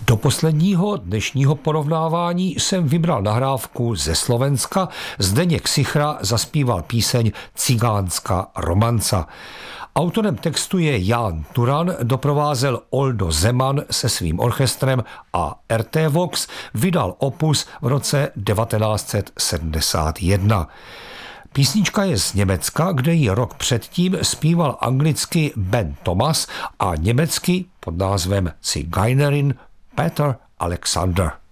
Do posledního dnešního porovnávání jsem vybral nahrávku ze Slovenska. Zdeněk Sichra zaspíval píseň Cigánská romanca. Autorem textu je Ján Turan, doprovázel Oldo Zeman se svým orchestrem a RT Vox vydal opus v roce 1971. Písnička je z Německa, kde ji rok předtím zpíval anglicky Ben Thomas a německy pod názvem Zigeunerin Peter Alexander.